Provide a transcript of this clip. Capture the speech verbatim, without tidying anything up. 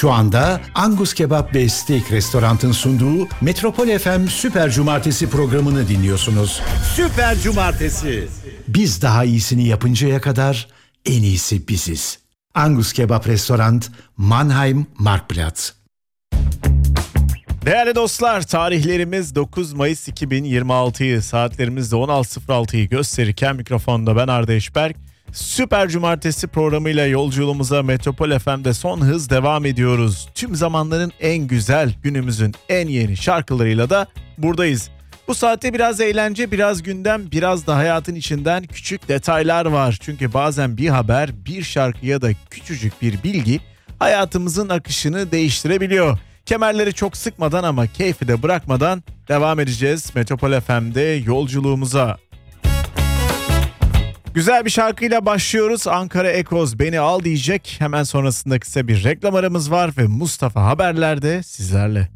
Şu anda Angus Kebap ve Steak Restorant'ın sunduğu Metropol F M Süper Cumartesi programını dinliyorsunuz. Süper Cumartesi. Biz daha iyisini yapıncaya kadar en iyisi biziz. Angus Kebap Restorant, Mannheim, Marktplatz. Değerli dostlar, tarihlerimiz dokuz Mayıs iki bin yirmi altıyı, saatlerimiz de on altı sıfır altıyı gösterirken mikrofonda ben Arda Eşberk. Süper Cumartesi programıyla yolculuğumuza Metropol F M'de son hız devam ediyoruz. Tüm zamanların en güzel, günümüzün en yeni şarkılarıyla da buradayız. Bu saatte biraz eğlence, biraz gündem, biraz da hayatın içinden küçük detaylar var. Çünkü bazen bir haber, bir şarkı ya da küçücük bir bilgi hayatımızın akışını değiştirebiliyor. Kemerleri çok sıkmadan ama keyfi de bırakmadan devam edeceğiz Metropol F M'de yolculuğumuza. Güzel bir şarkıyla başlıyoruz. Ankara Ekoz Beni Al diyecek. Hemen sonrasında kısa bir reklam aramız var ve Mustafa Haberler'de sizlerle.